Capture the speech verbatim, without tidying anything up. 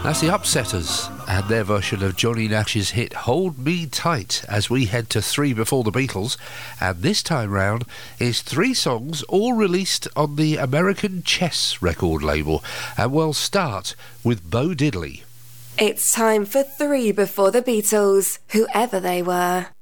That's the Upsetters and their version of Johnny Nash's hit Hold Me Tight as we head to three before the Beatles. And this time round is three songs all released on the American Chess record label. And we'll start with Bo Diddley. It's time for three before the Beatles, whoever they were.